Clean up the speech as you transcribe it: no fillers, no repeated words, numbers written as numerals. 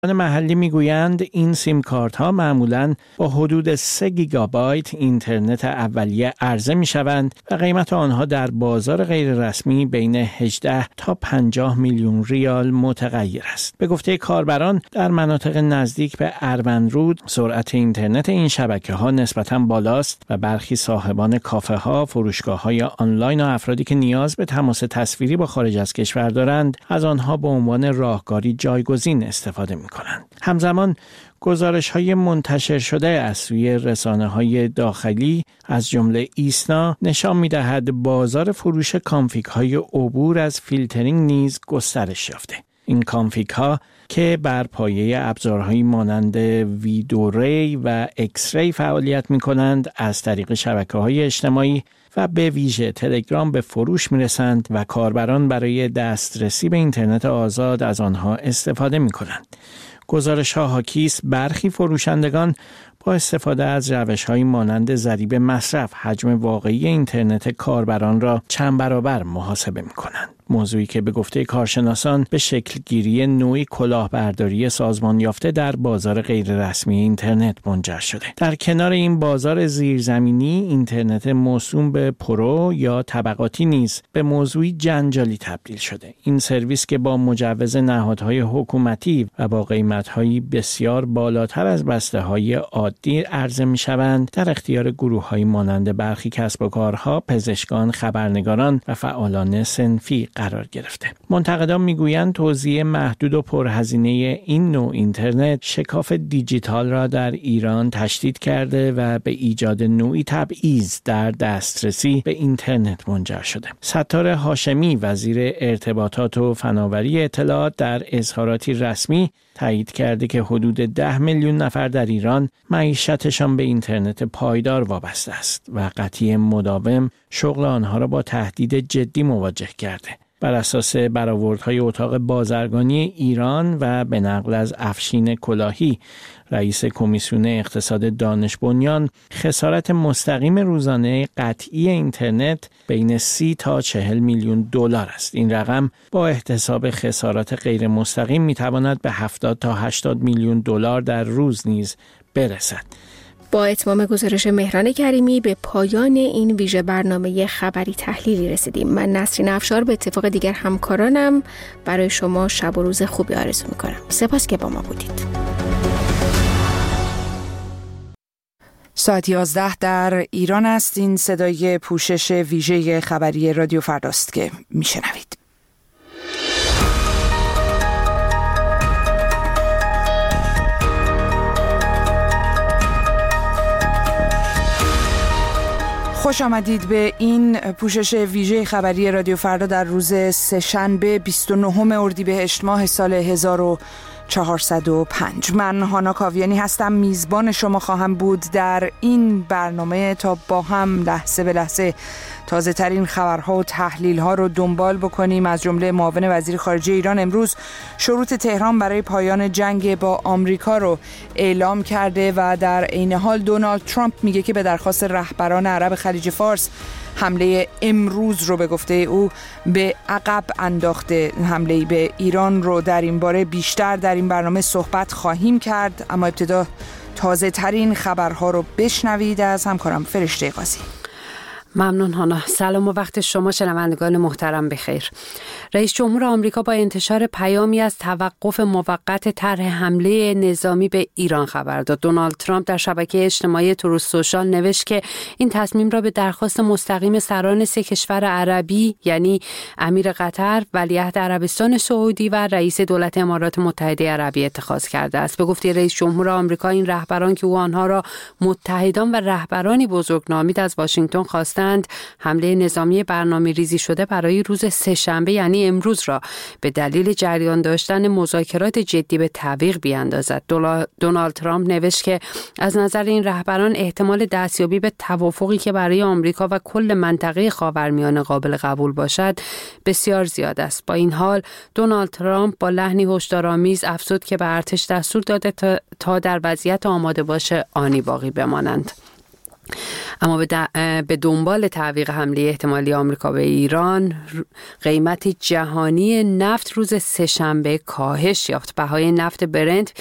محلی میگویند این سیم کارت ها معمولاً با حدود 3 گیگابایت اینترنت اولیه عرضه می شوند و قیمت آنها در بازار غیر رسمی بین 18 تا 50 میلیون ریال متغیر است. به گفته کاربران در مناطق نزدیک به اروندرود سرعت اینترنت این شبکه ها نسبتاً بالاست و برخی صاحبان کافه ها، فروشگاه های آنلاین و افرادی که نیاز به تماس تصویری با خارج از کشور دارند از آنها به عنوان راهکاری جایگزین استفاده می کنند. همزمان گزارش‌های منتشر شده از سوی رسانه‌های داخلی از جمله ایسنا نشان می‌دهد بازار فروش کانفیگ‌های عبور از فیلترینگ نیز گسترش یافته. این کانفیگ‌ها که بر پایه ابزارهایی مانند ویدوری و اکسری فعالیت می‌کنند از طریق شبکه‌های اجتماعی و به ویژه تلگرام به فروش می‌رسند و کاربران برای دسترسی به اینترنت آزاد از آنها استفاده می‌کنند. گزارش‌ها حاکی است برخی فروشندگان با استفاده از روش‌هایی مانند ضریب مصرف حجم واقعی اینترنت کاربران را چند برابر محاسبه می‌کنند. موضوعی که به گفته کارشناسان به شکل گیری نوعی کلاهبرداری سازمان یافته در بازار غیررسمی اینترنت منجر شده. در کنار این بازار زیرزمینی اینترنت موسوم به پرو یا طبقاتی نیز به موضوعی جنجالی تبدیل شده. این سرویس که با مجوز نهادهای حکومتی و با قیمت‌هایی بسیار بالاتر از بسته‌های عادی عرضه می‌شوند در اختیار گروه‌هایی مانند برخی کسب و کارها، پزشکان، خبرنگاران و فعالان صنفی قرار گرفته. منتقدان میگویند توزیع محدود و پرهزینه این نوع اینترنت شکاف دیجیتال را در ایران تشدید کرده و به ایجاد نوعی تبعیض در دسترسی به اینترنت منجر شده. ستار هاشمی وزیر ارتباطات و فناوری اطلاعات در اظهاراتی رسمی تایید کرده که حدود 10 میلیون نفر در ایران معیشتشان به اینترنت پایدار وابسته است و قطعی مداوم شغل آنها را با تهدید جدی مواجه کرده. بر اساس برآوردهای اتاق بازرگانی ایران و به نقل از افشین کلاهی رئیس کمیسیون اقتصاد دانش بنیان، خسارت مستقیم روزانه قطعی اینترنت بین 30 تا 40 میلیون دلار است. این رقم با احتساب خسارات غیر مستقیم میتواند به 70 تا 80 میلیون دلار در روز نیز برسد. با اتمام گزارش مهران کریمی به پایان این ویژه برنامه خبری تحلیلی رسیدیم. من نسرین افشار به اتفاق دیگر همکارانم برای شما شب و روز خوبی آرزو میکنم. سپاس که با ما بودید. ساعت 11 در ایران است. این صدای پوشش ویژه خبری رادیو فرداست که میشنوید. خوش آمدید به این پوشش ویژه خبری رادیو فردا در روز سه‌شنبه 29 اردیبهشت ماه سال 1405. من هانا کاویانی هستم، میزبان شما خواهم بود در این برنامه تا با هم لحظه به لحظه تازه ترین خبرها و تحلیل ها رو دنبال بکنیم. از جمله معاون وزیر خارجه ایران امروز شروط تهران برای پایان جنگ با آمریکا رو اعلام کرده و در عین حال دونالد ترامپ میگه که به درخواست رهبران عرب خلیج فارس حمله امروز رو به گفته او به عقب انداخته. حمله به ایران رو در این باره بیشتر در این برنامه صحبت خواهیم کرد، اما ابتدا تازه ترین خبرها رو بشنوید از همکارم فرشته قاضی. ممنون هانا. سلام و وقت شما شنوندگان محترم بخیر. رئیس جمهور آمریکا با انتشار پیامی از توقف موقت طرح حمله نظامی به ایران خبر داد. دونالد ترامپ در شبکه اجتماعی تروث سوشال نوشت که این تصمیم را به درخواست مستقیم سران 3 کشور عربی یعنی امیر قطر، ولیعهد عربستان سعودی و رئیس دولت امارات متحده عربی اتخاذ کرده است. به گفته رئیس جمهور آمریکا این رهبران که او آنها را متحدان و رهبرانی بزرگ نامید از واشنگتن خواستند حمله نظامی برنامه‌ریزی شده برای روز سه‌شنبه یعنی امروز را به دلیل جریان داشتن مذاکرات جدی به تعویق بیاندازد. دونالد ترامپ نوشت که از نظر این رهبران احتمال دستیابی به توافقی که برای آمریکا و کل منطقه خاورمیانه قابل قبول باشد بسیار زیاد است. با این حال دونالد ترامپ با لحنی هشدارآمیز افزود که به ارتش دستور داده تا در وضعیت آماده باشه آنی باقی بمانند. اما به دنبال تعویق حمله احتمالی آمریکا به ایران، قیمت جهانی نفت روز سه‌شنبه کاهش یافت. بهای نفت برنت